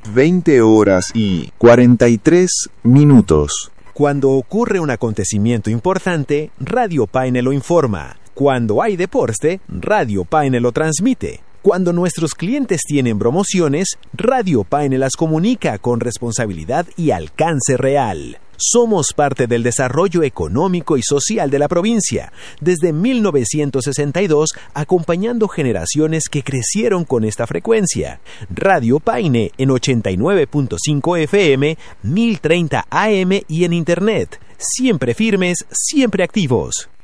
20:43. Cuando ocurre un acontecimiento importante, Radio Paine lo informa. Cuando hay deporte, Radio Paine lo transmite. Cuando nuestros clientes tienen promociones, Radio Paine las comunica con responsabilidad y alcance real. Somos parte del desarrollo económico y social de la provincia, desde 1962, acompañando generaciones que crecieron con esta frecuencia. Radio Paine en 89.5 FM, 1030 AM y en Internet. Siempre firmes, siempre activos.